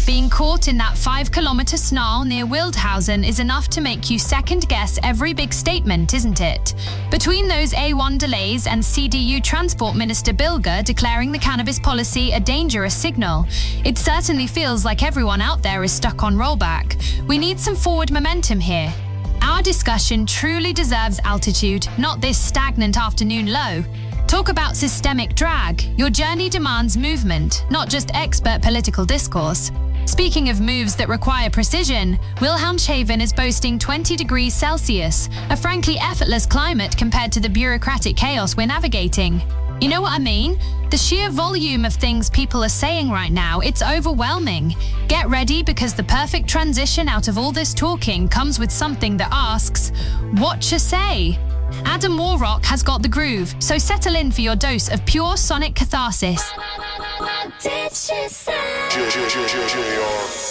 Being caught in that 5-kilometer snarl near Wildhausen is enough to make you second-guess every big statement, isn't it? Between those A1 delays and CDU Transport Minister Bilger declaring the cannabis policy a dangerous signal, it certainly feels like everyone out there is stuck on rollback. We need some forward momentum here. Our discussion truly deserves altitude, not this stagnant afternoon low. Talk about systemic drag. Your journey demands movement, not just expert political discourse. Speaking of moves that require precision, Wilhelmshaven is boasting 20 degrees Celsius, a frankly effortless climate compared to the bureaucratic chaos we're navigating. You know what I mean? The sheer volume of things people are saying right now, it's overwhelming. Get ready, because the perfect transition out of all this talking comes with something that asks, what you say? Adam Warrock has got the groove, so settle in for your dose of pure sonic catharsis. What did she say?